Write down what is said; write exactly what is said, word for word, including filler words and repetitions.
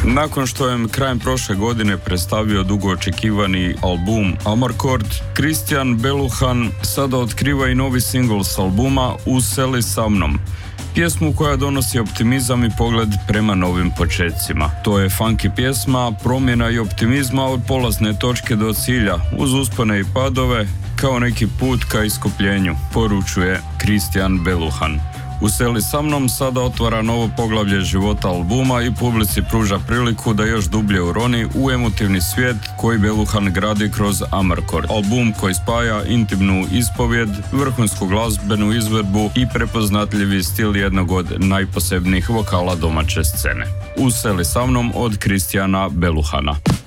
Nakon što je krajem prošle godine predstavio dugo očekivani album Amarcord, Kristijan Beluhan sada otkriva i novi singl s albuma Useli sa mnom. Pjesmu koja donosi optimizam i pogled prema novim početcima. To je funky pjesma, promjena i optimizma od polazne točke do cilja, uz uspone i padove, kao neki put ka iskupljenju, poručuje Kristijan Beluhan. Useli sa mnom sada otvara novo poglavlje života albuma i publici pruža priliku da još dublje uroni u emotivni svijet koji Beluhan gradi kroz Amarcord. Album koji spaja intimnu ispovjed, vrhunsku glazbenu izvedbu i prepoznatljivi stil jednog od najposebnijih vokala domaće scene. Useli sa mnom od Kristijana Beluhana.